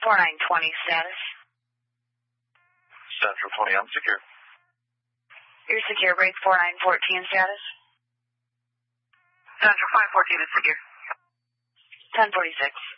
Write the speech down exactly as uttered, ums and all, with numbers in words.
four nine twenty status. Central twenty, I'm secure. You're secure. Break four nine fourteen status. Central five fourteen is secure. ten forty-six.